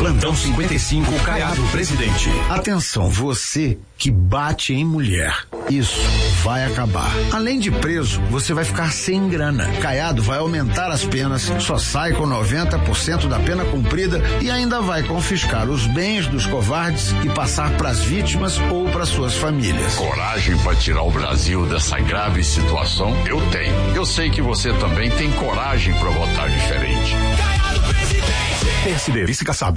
Plantão 55, Caiado Presidente. Atenção, você que bate em mulher. Isso vai acabar. Além de preso, você vai ficar sem grana. Caiado vai aumentar as penas, só sai com 90% da pena cumprida e ainda vai confiscar os bens dos covardes e passar pras vítimas ou para suas famílias. Coragem para tirar o Brasil dessa grave situação? Eu tenho. Eu sei que você também tem coragem para votar diferente. Caiado Presidente. PSD, vice Kassab.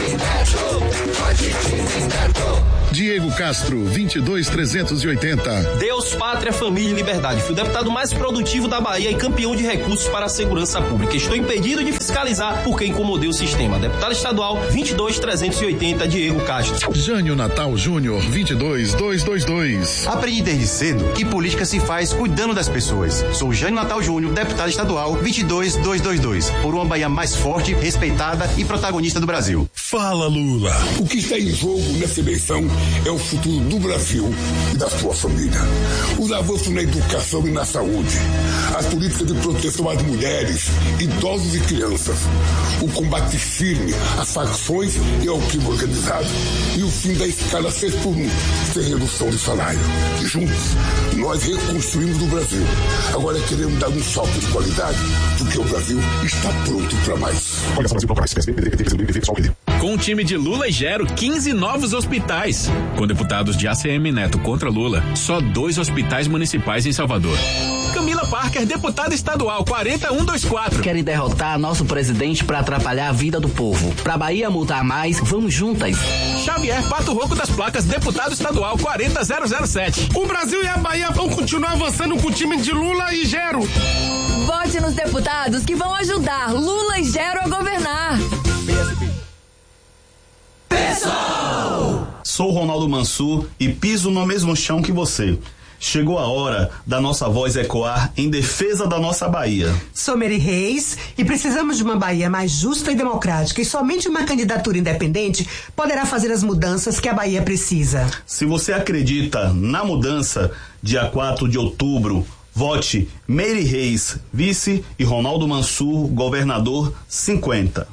Diego Castro, 22.380. Deus, Pátria, Família e Liberdade. Fui o deputado mais produtivo da Bahia e campeão de recursos para a segurança pública. Estou impedido de fiscalizar porque incomodei o sistema. Deputado estadual, 22.380, Diego Castro. Jânio Natal Júnior, 22.222. Aprendi desde cedo que política se faz cuidando das pessoas. Sou Jânio Natal Júnior, deputado estadual, 22.222. Por uma Bahia mais forte, respeitada e protagonista do Brasil. Fala, Lula. O que está em jogo nessa eleição é o futuro do Brasil e da sua família. Os avanços na educação e na saúde, as políticas de proteção às mulheres, idosos e crianças, o combate firme às facções e ao crime organizado e o fim da escala 6x1, sem redução de salário. Juntos, nós reconstruímos o Brasil. Agora queremos dar um salto de qualidade, porque o Brasil está pronto para mais. Com o time de Lula e Gero, 15 novos hospitais. Com deputados de ACM Neto contra Lula, só 2 hospitais municipais em Salvador. Camila Parker, deputada estadual, 40124. Querem derrotar nosso presidente para atrapalhar a vida do povo. Pra Bahia mudar mais, vamos juntas. Xavier Pato Rouco das Placas, deputado estadual, 40007. O Brasil e a Bahia vão continuar avançando com o time de Lula e Gero. Vote nos deputados que vão ajudar Lula e Gero a governar. Pessoal! Sou Ronaldo Mansur e piso no mesmo chão que você. Chegou a hora da nossa voz ecoar em defesa da nossa Bahia. Sou Mary Reis e precisamos de uma Bahia mais justa e democrática, e somente uma candidatura independente poderá fazer as mudanças que a Bahia precisa. Se você acredita na mudança, dia 4 de outubro, vote Mary Reis, vice, e Ronaldo Mansur, governador, 50.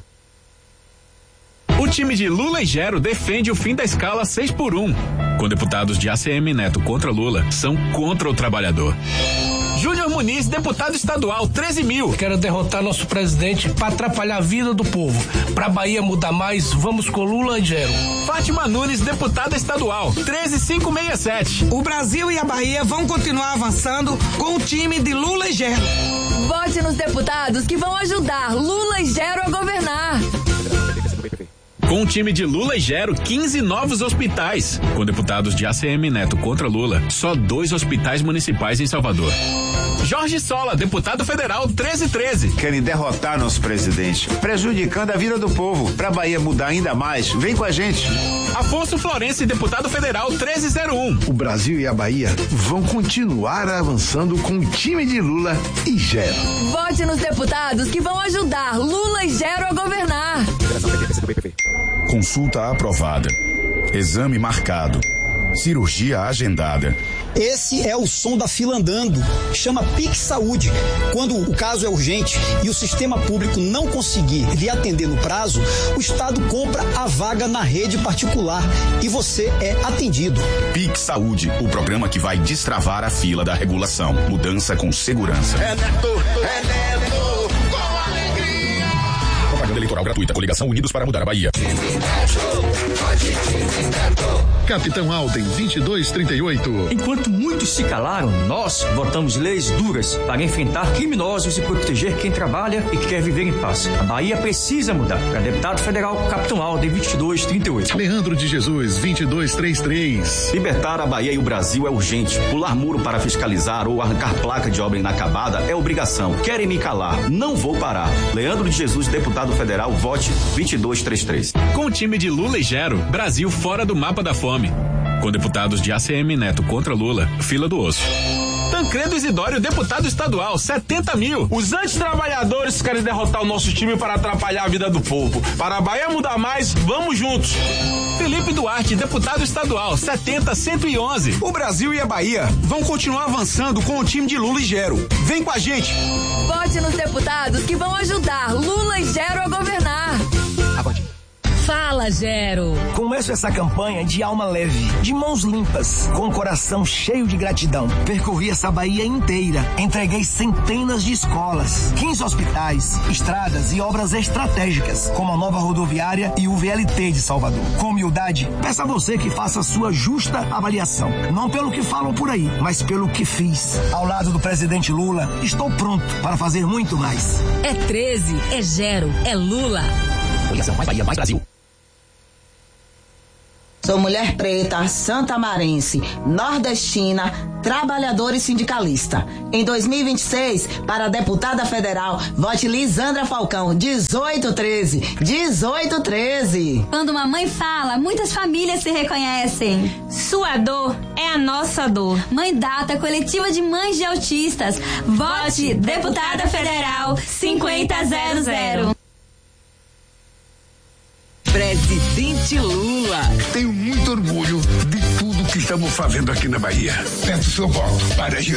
O time de Lula e Gero defende o fim da escala 6x1. Com deputados de ACM Neto contra Lula, são contra o trabalhador. Júnior Muniz, deputado estadual, 13.000. Quero derrotar nosso presidente para atrapalhar a vida do povo. Pra Bahia mudar mais, vamos com Lula e Gero. Fátima Nunes, deputada estadual, 13567. O Brasil e a Bahia vão continuar avançando com o time de Lula e Gero. Vote nos deputados que vão ajudar Lula e Gero a governar. Com o time de Lula e Gero, 15 novos hospitais. Com deputados de ACM Neto contra Lula, só 2 hospitais municipais em Salvador. Jorge Sola, deputado federal, 1313. Querem derrotar nosso presidente, prejudicando a vida do povo. Pra Bahia mudar ainda mais, vem com a gente. Afonso Florense, deputado federal, 1301. O Brasil e a Bahia vão continuar avançando com o time de Lula e Gero. Vote nos deputados que vão ajudar Lula e Gero a governar. Consulta aprovada. Exame marcado. Cirurgia agendada. Esse é o som da fila andando. Chama Pix Saúde. Quando o caso é urgente e o sistema público não conseguir lhe atender no prazo, o Estado compra a vaga na rede particular e você é atendido. Pix Saúde, o programa que vai destravar a fila da regulação. Mudança com segurança. É Neto, com alegria. Propaganda eleitoral gratuita. Coligação Unidos para Mudar a Bahia. Capitão Alden, 2238. Enquanto muitos se calaram, nós votamos leis duras para enfrentar criminosos e proteger quem trabalha e quer viver em paz. A Bahia precisa mudar. Para deputado federal, Capitão Alden, 2238. Leandro de Jesus, 2233. Libertar a Bahia e o Brasil é urgente. Pular muro para fiscalizar ou arrancar placa de obra inacabada é obrigação. Querem me calar? Não vou parar. Leandro de Jesus, deputado federal, vote 2233. Com o time de Lula e Gero, Brasil fora do mapa da fome. Com deputados de ACM Neto contra Lula, fila do osso. Tancredo Isidório, deputado estadual, 70.000. Os antitrabalhadores querem derrotar o nosso time para atrapalhar a vida do povo. Para a Bahia mudar mais, vamos juntos. Felipe Duarte, deputado estadual, 70.111. O Brasil e a Bahia vão continuar avançando com o time de Lula e Gero. Vem com a gente. Vote nos deputados que vão ajudar Lula e Gero a governar. Fala, Gero. Começo essa campanha de alma leve, de mãos limpas, com o coração cheio de gratidão. Percorri essa Bahia inteira, entreguei centenas de escolas, 15 hospitais, estradas e obras estratégicas, como a nova rodoviária e o VLT de Salvador. Com humildade, peço a você que faça a sua justa avaliação. Não pelo que falam por aí, mas pelo que fiz. Ao lado do presidente Lula, estou pronto para fazer muito mais. É 13, é Gero, é Lula. Coligação Mais Bahia, Mais Brasil. Sou mulher preta, santamarense, nordestina, trabalhadora e sindicalista. Em 2026, para deputada federal, vote Lisandra Falcão, 1813. 1813. Quando uma mãe fala, muitas famílias se reconhecem. Sua dor é a nossa dor. Mãe Data, coletiva de mães de autistas. Vote deputada federal 5000. Presidente Lula. Tenho muito orgulho de tudo que estamos fazendo aqui na Bahia. Peço seu voto para